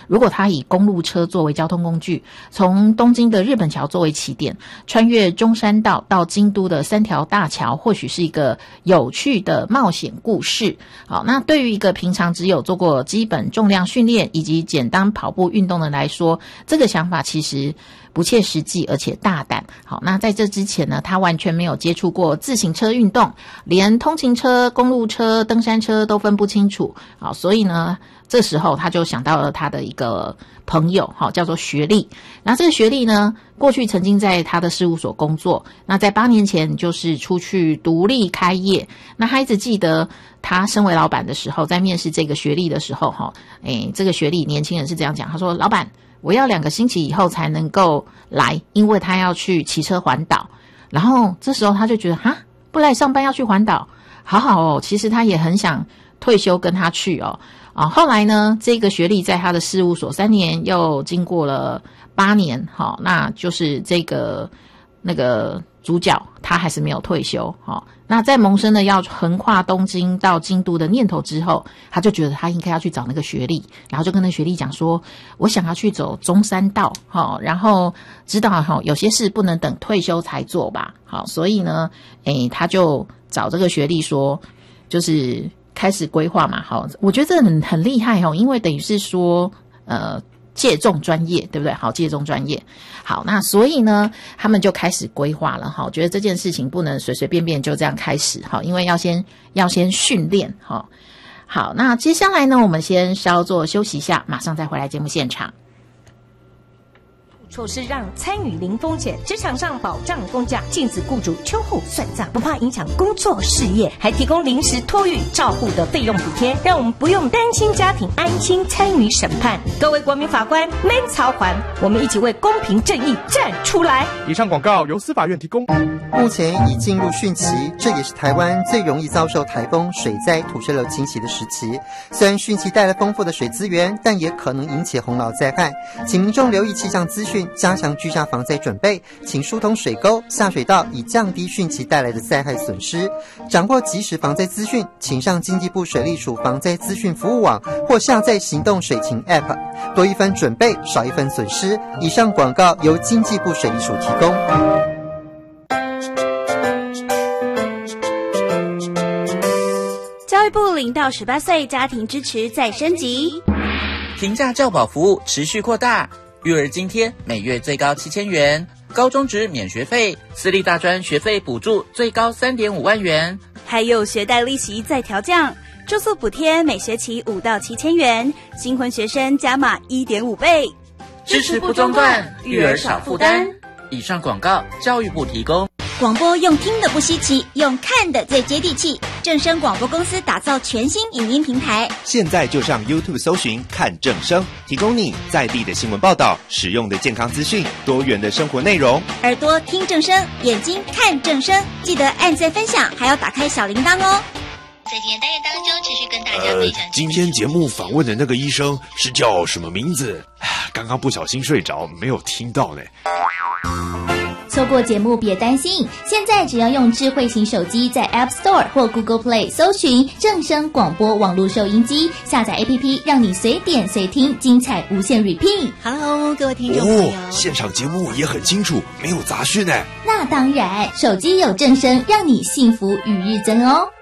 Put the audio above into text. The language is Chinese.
如果他以公路车作为交通工具，从东京的日本桥作为起点，穿越中山道到京都的3条大桥，或许是一个有趣的冒险故事。好，那对于一个平常只有做过基本重量训练以及简单跑步运动的来说，这个想法其实不切实际而且大胆。好，那在这之前呢，他完全没有接触过自行车运动，连通勤车、公路车、登山车都分不清楚。好，所以呢这时候他就想到了他的一个朋友，叫做学历。那这个学历呢，过去曾经在他的事务所工作，那在8年前就是出去独立开业。那他一直记得他身为老板的时候，在面试这个学历的时候，这个学历年轻人是这样讲，他说老板，我要2个星期以后才能够来，因为他要去骑车环岛。然后这时候他就觉得不来上班要去环岛，好好哦，其实他也很想退休跟他去哦。后来呢，这个学历在他的事务所3年，又经过了8年，那就是那个主角他还是没有退休。那在萌生了要横跨东京到京都的念头之后，他就觉得他应该要去找那个学历，然后就跟那学历讲说，我想要去走中山道，然后知道有些事不能等退休才做吧。好，所以呢他就找这个学历说，就是开始规划嘛。好，我觉得这很厉害因为等于是说借重专业，对不对？好，借重专业。好，那所以呢，他们就开始规划了。好，觉得这件事情不能随随便便就这样开始。好，因为要先训练。好，那接下来呢，我们先稍作休息一下，马上再回来节目现场。 措施让参与零风险，职场上保障公假，禁止雇主秋后算账，不怕影响工作事业，还提供临时托育照护的费用补贴，让我们不用担心家庭，安心参与审判。各位国民法官免操烦，我们一起为公平正义站出来。 以上广告由司法院提供。 目前已进入汛期，这也是台湾最容易遭受台风、水灾、土石流侵袭的时期。虽然汛期带来丰富的水资源，但也可能引起洪涝灾害，请民众留意气象资讯，加强居家防灾准备，请疏通水沟、下水道，以降低汛期带来的灾害损失。掌握即时防灾资讯，请上经济部水利署防灾资讯服务网或下载行动水情 App， 多一分准备，少一分损失。以上广告由经济部水利署提供。 教育部0到18岁家庭支持再升级， 平价教保服务持续扩大，育儿津贴每月最高7000元，高中职免学费，私立大专学费补助最高3.5万元， 还有学贷利息再调降，住宿补贴每学期5到7000元，新婚学生加码1.5倍， 支持不中断，育儿少负担。以上广告教育部提供。 广播用听的不稀奇，用看的最接地气。正声广播公司打造全新影音平台， 现在就上 YouTube 搜寻看正声，提供你在地的新闻报道、实用的健康资讯、多元的生活内容。 耳朵听正声，眼睛看正声，记得按赞分享，还要打开小铃铛哦。 在今天单元当中，持续跟大家分享。 今天节目访问的那个医生是叫什么名字？刚刚不小心睡着，没有听到呢。 错过节目别担心，现在只要用智慧型手机在 App Store 或 Google Play 搜寻正声广播网络收音机，下载 APP， 让你随点随听，精彩无限 repeat。 Hello， 各位听众朋友， 现场节目也很清楚，没有杂讯呢。 那当然，手机有正声，让你幸福与日增哦。